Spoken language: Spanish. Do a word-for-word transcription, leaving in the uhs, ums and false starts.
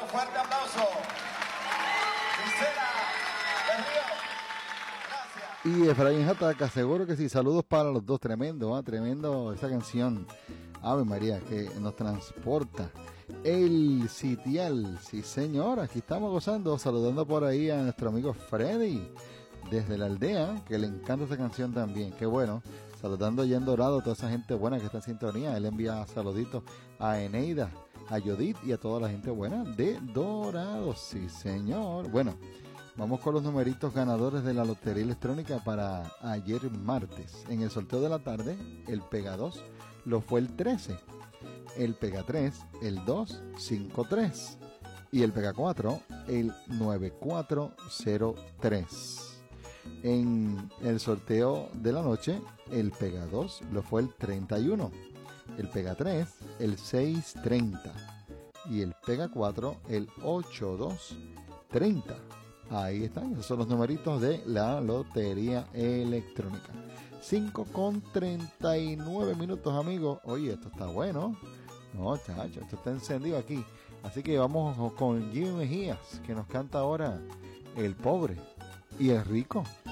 fuerte aplauso. Gisela del Río. Gracias. Y Efraín Jataca, seguro que sí. Saludos para los dos. Tremendo, ¿eh? Tremendo esa canción. Ave María, que nos transporta. El sitial, sí señor, aquí estamos gozando, saludando por ahí a nuestro amigo Freddy, desde la aldea, que le encanta esa canción también, qué bueno, saludando allá en Dorado a toda esa gente buena que está en sintonía. Él envía saluditos a Eneida, a Judith y a toda la gente buena de Dorado, sí señor. Bueno, vamos con los numeritos ganadores de la lotería electrónica para ayer martes. En el sorteo de la tarde, el Pega dos lo fue el trece, el Pega tres, el dos cinco tres y el Pega cuatro, el nueve cuatro cero tres. En el sorteo de la noche, el Pega dos lo fue el treinta y uno, el Pega tres, el seis treinta y el Pega cuatro, el ocho dos treinta. Ahí están, esos son los numeritos de la lotería electrónica. cinco con treinta y nueve minutos, amigos. Oye, esto está bueno. No, chacho, esto está encendido aquí. Así que vamos con Jimmy Mejías, que nos canta ahora El Pobre y el Rico.